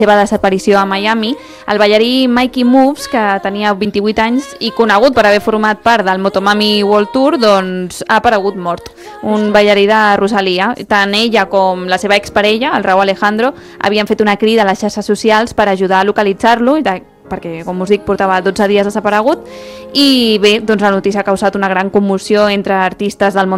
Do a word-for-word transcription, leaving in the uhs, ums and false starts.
seva desaparició a Miami, el ballarí Mikey Moves, que tenia vint-i-vuit anys i conegut per haver format part del Motomami World Tour, doncs ha aparegut mort. Un ballarí de Rosalia. Tant ella com la seva exparella, el Rauw Alejandro, havien fet una crida a les xarxes socials per ajudar a localitzar-lo, perquè, com us dic, portava dotze dies desaparegut, i bé, doncs la notícia ha causat una gran commoció entre artistes del món